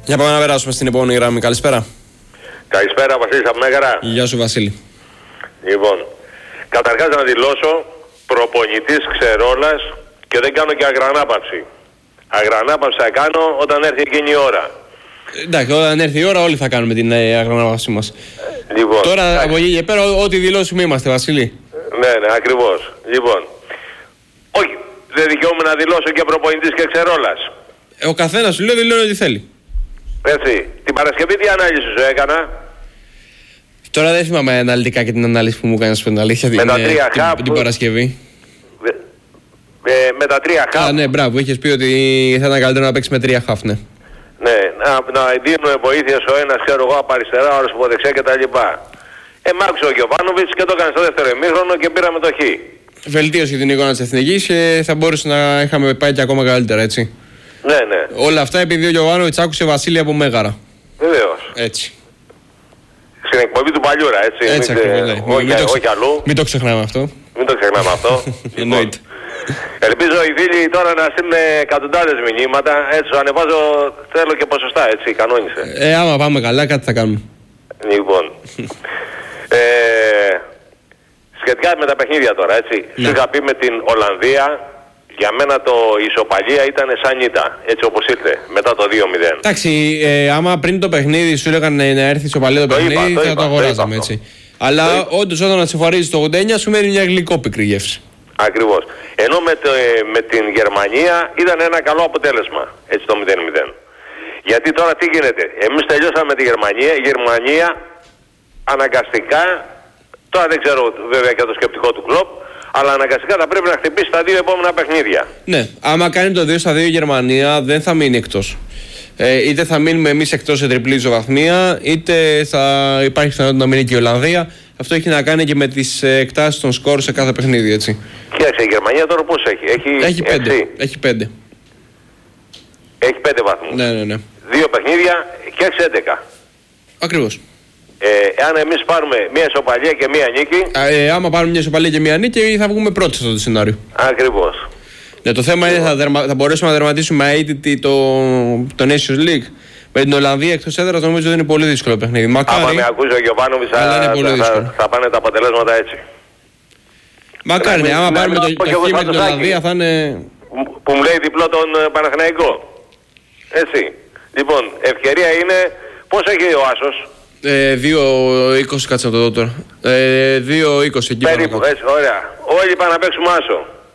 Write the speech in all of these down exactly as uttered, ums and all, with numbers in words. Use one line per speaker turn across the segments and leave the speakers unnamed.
Για πάμε να περάσουμε στην επόμενη γραμμή. Καλησπέρα.
Καλησπέρα, Βασίλης από Μέγαρα.
Γεια σου, Βασίλη.
Λοιπόν, καταρχάς να δηλώσω προπονητής Ξερόλας και δεν κάνω και αγρανάπαυση. Αγρανάπαυση θα κάνω όταν έρθει εκείνη η ώρα.
Εντάξει, όταν έρθει η ώρα, όλοι θα κάνουμε την ε, αγρανάπαυσή μας.
Λοιπόν,
τώρα
εντάξει.
Από εκεί και πέρα, ό,τι δηλώσουμε είμαστε, Βασίλη.
Ναι, ναι, ακριβώς. Λοιπόν, όχι, δεν δικαιούμαι να δηλώσω και προπονητής και Ξερόλας.
Ε, ο καθένας σου λέει δηλώνει ό,τι θέλει.
Έτσι, την Παρασκευή τι ανάλυση σου έκανα?
Τώρα δεν θυμάμαι αναλυτικά και την ανάλυση που μου έκανες την αλήθεια.
Με τα τρία
την,
χάπ,
την Παρασκευή.
Ε, με τα τρία χαφ.
Α, ναι, μπράβο, είχες πει ότι θα ήταν καλύτερο να παίξει με τρία χαφ, ναι.
Ναι, να, να δίνουμε βοήθεια ο ένας, ξέρω εγώ, από αριστερά, ο άλλος από δεξιά κτλ. Ε, μ' άκουσε ο Γιωβάνοβιτς και το έκανε στο δεύτερο ημίχρονο και πήραμε το χ.
Βελτίωσε την εικόνα της Εθνικής και θα μπορούσε να είχαμε πάει και ακόμα καλύτερα, έτσι.
Ναι, ναι.
Όλα αυτά επειδή ο Γιωβάνοβιτς άκουσε Βασίλη από Μέγαρα.
Βεβαίως.
Έτσι.
Στην εκπομπή του Παλιούρα, έτσι.
Έτσι
μην,
ακριβώς, ναι.
όχι,
μην, το ξε...
όχι αλλού.
Μην το ξεχνάμε αυτό.
Μην το ξεχνάμε αυτό.
Εννοείται.
Ελπίζω οι φίλοι τώρα να στείλουν εκατοντάδες μηνύματα. Έτσι, σου ανεβάζω, θέλω και ποσοστά, έτσι, κανόνισε.
Ε, άμα πάμε καλά, κάτι θα κάνουμε.
Λοιπόν. ε, σχετικά με τα παιχνίδια τώρα, έτσι.
Ναι.
Σου είχα πει με την Ολλανδία, για μένα το ισοπαλία ήταν σαν ήττα, έτσι όπως ήρθε, μετά το δύο μηδέν.
Εντάξει, ε, άμα πριν το παιχνίδι σου έλεγαν να έρθει ισοπαλία το,
το
παιχνίδι,
είπα, το
θα
είπα,
το αγοράζαμε,
το
έτσι. Αλλά όντως όταν σε φορίζει το ογδόντα εννιά σου μένει μια γλυκόπικρη γεύση.
Ακριβώς. Ενώ με, το, με την Γερμανία ήταν ένα καλό αποτέλεσμα, έτσι το μηδέν μηδέν. Γιατί τώρα τι γίνεται, εμείς τελειώσαμε με τη Γερμανία, η Γερμανία αναγκαστικά, τώρα δεν ξέρω βέβαια και το σκεπτικό του Κλοπ, αλλά αναγκαστικά θα πρέπει να χτυπήσει τα δύο επόμενα παιχνίδια.
Ναι, άμα κάνει το δύο στα δύο η Γερμανία δεν θα μείνει εκτός. Ε, είτε θα μείνουμε εμείς εκτός σε τριπλή ισοβαθμία, είτε θα υπάρχει πιθανότητα να μείνει και η Ολλανδία. Αυτό έχει να κάνει και με τις εκτάσεις των σκορ σε κάθε παιχνίδι, έτσι.
Κοίταξε, η Γερμανία τώρα πώς έχει, έχει,
έχει πέντε.
έξι.
Έχει πέντε.
Έχει πέντε βαθμούς.
Ναι, ναι, ναι.
Δύο παιχνίδια και έξι έντεκα.
Ακριβώς.
Ε, εάν εμείς πάρουμε μία ισοπαλία και μία νίκη...
Ε, άμα πάρουμε μια ισοπαλία και μια νίκη θα βγούμε πρώτοι σε αυτό το σενάριο.
Ακριβώς.
Ναι, το θέμα είναι θα, δερμα, θα μπορέσουμε να δερματίσουμε αίτητη το, το Nations League. Με την Ολλανδία εκτός έδρας νομίζω ότι είναι πολύ δύσκολο παιχνίδι. Μακάρι.
Άμα με ακούσει ο Γιωβάνοβιτς θα, θα, θα πάνε τα αποτελέσματα έτσι.
Μακάρι, ναι, άμα πάρουμε το χ με την Ολλανδία θα είναι...
Που μου λέει διπλό τον Παναθηναϊκό. Έτσι. Λοιπόν, ευκαιρία είναι... Πώς έχει ο Άσος?
Ε, δύο είκοσι κάτσε να το δω τώρα. Ε, δύο είκοσι εκεί
περίπου, πάνω έτσι, ωραία. Όλοι πάνε να παίξουμε Άσο.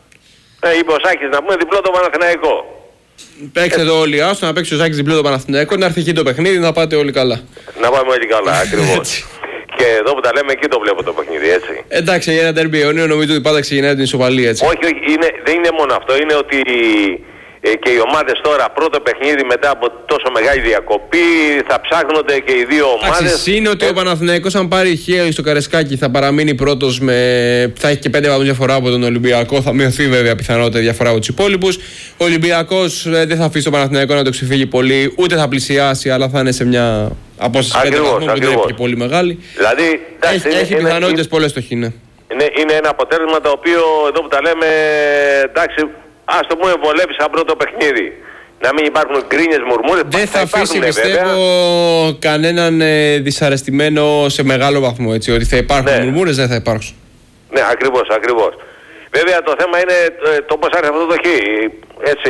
Ε, είπε ο Σάκης να πούμε διπλό τον Παναθηναϊκό.
Παίξτε το όλοι άσο, να παίξει ο Σάκης διπλό τον Παναθηναϊκό, να έρθει εκεί το παιχνίδι, να πάτε όλοι καλά.
Να πάμε όλοι καλά, ακριβώς. Και εδώ που τα λέμε, εκεί το βλέπω το παιχνίδι, έτσι.
Εντάξει, για ένα τερμπι αιωνίου νομίζω ότι πάντα ξεκινάει την ισοπαλία, έτσι.
Όχι, όχι, είναι, δεν είναι μόνο αυτό. Είναι ότι ε, και οι ομάδες τώρα πρώτο παιχνίδι μετά από τόσο μεγάλη διακοπή θα ψάχνονται και οι δύο ομάδες.
Εντάξει, είναι ότι ε... ο Παναθηναϊκός αν πάρει χ στο Καρεσκάκι θα παραμείνει πρώτος με... θα έχει και πέντε βαθμούς διαφορά από τον Ολυμπιακό. Θα μειωθεί βέβαια πιθανότητα διαφορά από τους υπόλοιπους. Ο Ολυμπιακός ε, δεν θα αφήσει τον Παναθηναϊκό να το ξεφύγει πολύ, ούτε θα πλησιάσει, αλλά θα είναι σε μια απόσταση πέντε βαθμούς που δεν είναι και πολύ μεγάλη.
Δηλαδή, εντάξει,
έχει
είναι,
έχει πιθανότητες πολλές στο χ. Ναι.
Είναι, είναι ένα αποτέλεσμα το οποίο εδώ που τα λέμε, εντάξει, ας το πούμε βολεύει σαν πρώτο παιχνίδι. Να μην υπάρχουν γκρίνιες, μουρμούρες.
Δεν θα, θα αφήσει πιστεύω βέβαια κανέναν ε, δυσαρεστημένο σε μεγάλο βαθμό, έτσι, ότι θα υπάρχουν ναι. μουρμούρες, δεν θα υπάρξουν.
Ναι, ακριβώς, ακριβώς. Βέβαια το θέμα είναι το, το πώς άρχισε αυτό το χ, έτσι.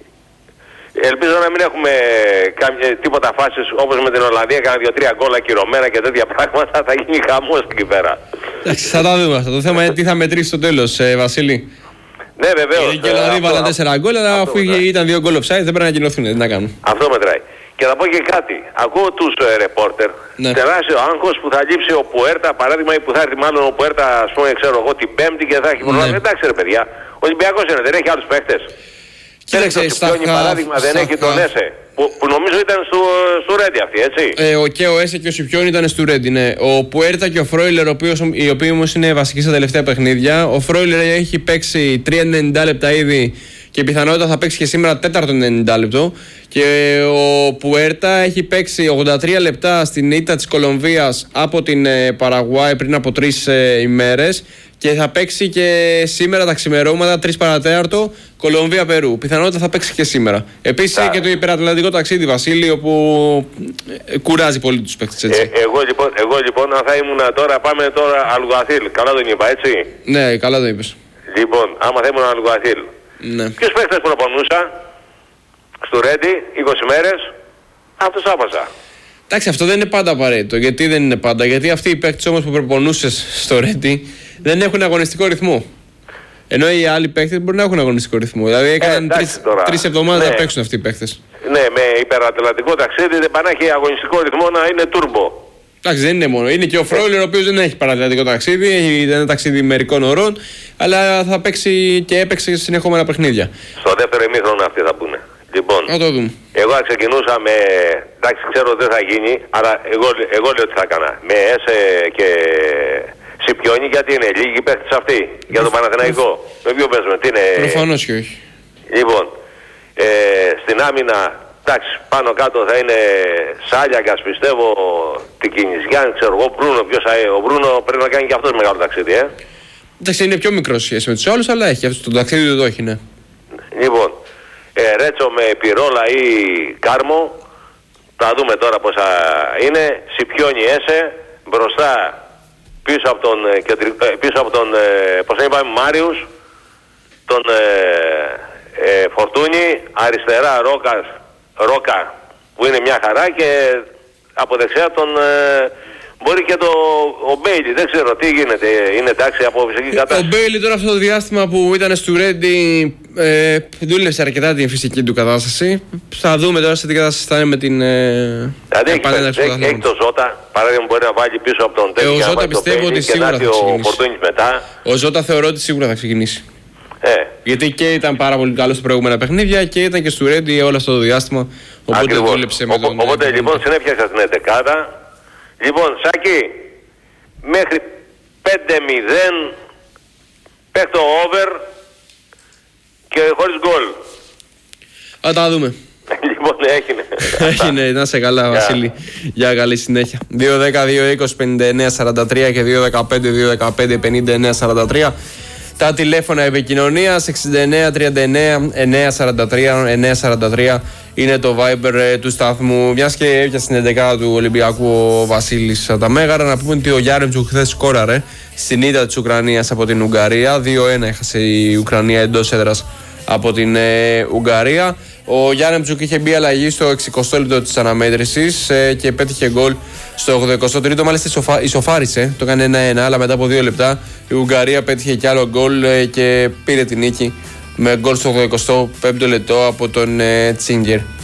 Ελπίζω να μην έχουμε κάμια, τίποτα φάσεις όπως με την Ολλανδία, κάνα δύο-τρία γκολ ακυρωμένα και τέτοια πράγματα, θα γίνει χαμός εκεί πέρα. Εντάξει,
θα τα δούμε αυτό. Το θέμα είναι τι θα μετρήσει στο τέλος, ε, Βασίλη.
Ναι, βεβαίως.
Και δηλαδή βάλαν τέσσερα γκολ, αλλά αφού ήταν δύο γκολ offside δεν πρέπει να κοινωθούν, δεν να κάνουν.
Αυτό μετράει. Και θα πω και κάτι. Ακούω τους ε, ρεπόρτερ, ναι. τεράστιο άγχος που θα λείψει ο Πουέρτα, παράδειγμα, ή που θα έρθει μάλλον ο Πουέρτα, ας πούμε, ξέρω εγώ, την Πέμπτη και θα έχει προλάβει. Ναι. Εντάξει, ρε παιδιά, ο Ολυμπιακός είναι, δεν έχει άλλους παίχτες.
Κοίταξε,
στα χα... παράδειγμα δεν έχει τον Έσε, που, που νομίζω ήταν στο, στο Ρέντι αυτή, έτσι.
Ε, ο, και ο Έσε και ο Σιπιόν ήταν στο Ρέντι, ναι. Ο Πουέρτα και ο Φρόιλερ, οι οποίοι όμως είναι βασικοί στα τελευταία παιχνίδια. Ο Φρόιλερ έχει παίξει τρία ενενήντα λεπτά ήδη και πιθανότητα θα παίξει και σήμερα τέταρτο ενενήντα λεπτό. Και ο Πουέρτα έχει παίξει ογδόντα τρία λεπτά στην ήττα της Κολομβίας από την Παραγουάη πριν από τρεις ε, ημέρες. Και θα παίξει και σήμερα τα ξημερώματα, τρεις παρατέταρτο, Κολομβία-Περού. Πιθανότητα θα παίξει και σήμερα. Επίσης και το υπερατλαντικό ταξίδι, Βασίλη, όπου κουράζει πολύ τους παίκτες. Έτσι.
Ε, εγώ, λοιπόν, εγώ λοιπόν, αν θα ήμουν τώρα, πάμε τώρα Αλγουαθίλ. Καλά τον είπα, έτσι.
Ναι, καλά το είπες.
Λοιπόν, άμα θα ήμουν Αλγουαθίλ.
Ναι.
Ποιους παίκτες προπονούσα στο Ρέντι, είκοσι μέρες, αυτούς άπασα.
Εντάξει, αυτό δεν είναι πάντα απαραίτητο. Γιατί δεν είναι πάντα? Γιατί αυτοί οι παίκτες όμως που προπονούσες στο Ρέντι δεν έχουν αγωνιστικό ρυθμό. Ενώ οι άλλοι παίκτες μπορεί να έχουν αγωνιστικό ρυθμό. Δηλαδή έκαναν ε, τρεις εβδομάδες ναι. να παίξουν αυτοί οι παίκτες.
Ναι, με υπερατλαντικό ταξίδι δεν πάνε να έχει αγωνιστικό ρυθμό, να είναι τούρμπο.
Εντάξει, δεν είναι μόνο. Είναι και ο Φρόιλερ, ο οποίος δεν έχει παρατλαντικό ταξίδι, έχει ένα ταξίδι μερικών ωρών, αλλά θα παίξει και έπαιξε συνεχόμενα παιχνίδια.
Στο δεύτερο ημίχρονο αυτοί θα πούνε. Λοιπόν,
να το δούμε.
Εγώ ξεκινούσα με. Εντάξει, ξέρω ότι δεν θα γίνει, αλλά εγώ, εγώ λέω τι θα έκανα. Με Έσε και Σιπιόνι, γιατί είναι λίγοι παίχτες αυτοί για τον Παναθηναϊκό. Με ποιο παίζουμε, τι είναι.
Προφανώς και όχι.
Λοιπόν, ε, στην άμυνα, εντάξει, πάνω κάτω θα είναι Σάλιακας, πιστεύω, την Κινησιάν, ξέρω εγώ, Μπρούνο. Ποιος θα είναι. Ο Μπρούνο πρέπει να κάνει και αυτός μεγάλο ταξίδι, ε.
Εντάξει, είναι πιο μικρό σχέση με τους άλλους, αλλά έχει αυτό το ταξίδι του, το έχει, ναι.
Λοιπόν. Ε, Ρέτσο με Πυρόλα ή Κάρμο, θα δούμε τώρα πώς θα είναι. Σιπιόνι Έσε, μπροστά πίσω από τον, πίσω από τον πώς θα είπαμε, Μάριους, τον ε, ε, Φορτούνι, αριστερά Ρόκας, Ρόκα που είναι μια χαρά και από δεξιά τον ε, μπορεί και το, ο Μπέιλι, δεν ξέρω τι γίνεται, είναι εντάξει από φυσική κατάσταση.
Ο Μπέιλι τώρα αυτό το διάστημα που ήταν στο Ρέντι ε, δούλεψε αρκετά την φυσική του κατάσταση. Θα δούμε τώρα σε τι κατάσταση θα είναι με την ε,
δηλαδή επανέλευση του
πρωταθλήματος.
Έχει το Ζώτα, παράδειγμα μπορεί να βάλει πίσω από τον Τέκη.
Ε, ο Ζώτα πιστεύω ότι σίγουρα θα ξεκινήσει.
Ο, μετά.
ο Ζώτα θεωρώ ότι σίγουρα θα ξεκινήσει.
Ε.
Γιατί και ήταν πάρα πολύ καλό στα προηγούμενα παιχνίδια και ήταν και στο Ρέντι όλο αυτό το διάστημα. Οπότε
Ακριβώς.
δούλεψε με
Ο,
τον.
Οπότε λοιπόν συνέφιαξα την εντεκάδα. Λοιπόν, Σάκη, μέχρι πέντε μηδέν παίχτω over και χωρίς γκολ.
Θα τα δούμε.
Λοιπόν, έγινε.
Έγινε, να σε καλά, Βασίλη. Για καλή συνέχεια. δύο δέκα δύο είκοσι πενήντα εννέα σαράντα τρία και δύο δεκαπέντε δύο δεκαπέντε πενήντα εννέα σαράντα τρία. Τα τηλέφωνα επικοινωνίας εξήντα εννέα τριάντα εννέα εννιακόσια σαράντα τρία εννιακόσια σαράντα τρία είναι το Viber ε, του σταθμού. Μιας και έπιασε την εντεκάδα του Ολυμπιακού ο Βασίλης τα Μέγαρα, να πούμε ότι ο Γιάρεμτσουκ χθες σκόραρε στην ήττα της Ουκρανίας από την Ουγγαρία. δύο ένα έχασε η Ουκρανία εντός έδρας από την ε, Ουγγαρία. Ο Γιάρεμτσουκ είχε μπει αλλαγή στο εξηκοστό λεπτό της αναμέτρησης ε, και πέτυχε γκολ στο ογδοηκοστό τρίτο. Μάλιστα ισοφα... ισοφάρισε, το έκανε ένα ένα, αλλά μετά από δύο λεπτά η Ουγγαρία πέτυχε κι άλλο γκολ ε, και πήρε την νίκη με γκολ στο ογδοηκοστό πέμπτο λεπτό από τον ε, Τσίνγκερ.